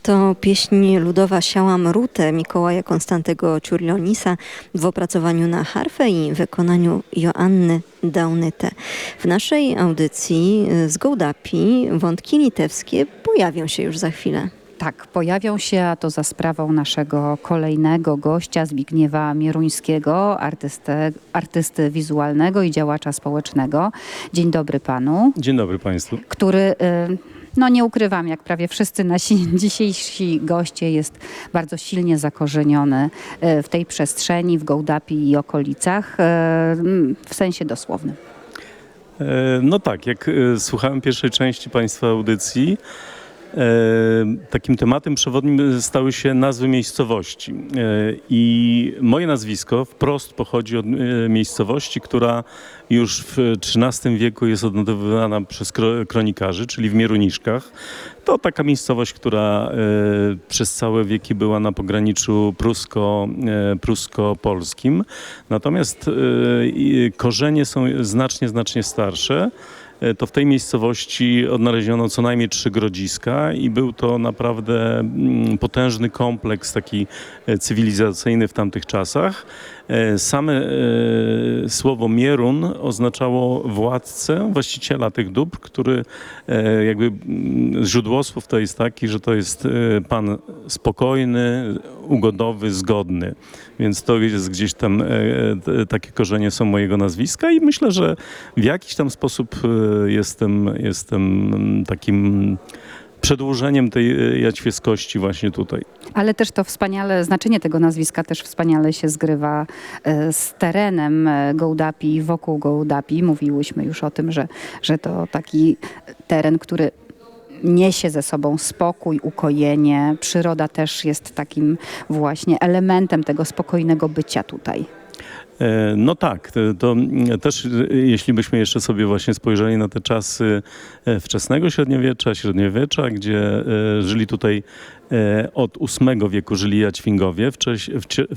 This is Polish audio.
To pieśń ludowa Siałam Rutę Mikołaja Konstantego Ciurlionisa w opracowaniu na harfę i wykonaniu Joanny Daunyte. W naszej audycji z Gołdapi wątki litewskie pojawią się już za chwilę. Tak, pojawią się, a to za sprawą naszego kolejnego gościa, Zbigniewa Mieruńskiego, artysty wizualnego i działacza społecznego. Dzień dobry panu. Dzień dobry państwu. Który, no nie ukrywam, jak prawie wszyscy nasi dzisiejsi goście, jest bardzo silnie zakorzeniony w tej przestrzeni, w Gołdapi i okolicach, w sensie dosłownym. No tak, jak słuchałem pierwszej części państwa audycji, takim tematem przewodnim stały się nazwy miejscowości. I moje nazwisko wprost pochodzi od miejscowości, która już w XIII wieku jest odnotowywana przez kronikarzy, czyli w Mieruniszkach. To taka miejscowość, która przez całe wieki była na pograniczu prusko-polskim. Natomiast korzenie są znacznie starsze. To w tej miejscowości odnaleziono co najmniej 3 grodziska i był to naprawdę potężny kompleks taki cywilizacyjny w tamtych czasach. Same słowo Mierun oznaczało władcę, właściciela tych dóbr, który jakby źródłosłów to jest taki, że to jest pan spokojny, ugodowy, zgodny. Więc to jest gdzieś tam, takie korzenie są mojego nazwiska i myślę, że w jakiś tam sposób jestem takim przedłużeniem tej jaćwieskości właśnie tutaj. Ale też to znaczenie tego nazwiska też wspaniale się zgrywa z terenem Gołdapi i wokół Gołdapi. Mówiłyśmy już o tym, że to taki teren, który niesie ze sobą spokój, ukojenie. Przyroda też jest takim właśnie elementem tego spokojnego bycia tutaj. No tak, to też jeśli byśmy jeszcze sobie właśnie spojrzeli na te czasy wczesnego średniowiecza, gdzie żyli tutaj od VIII wieku żyli Jaćwingowie,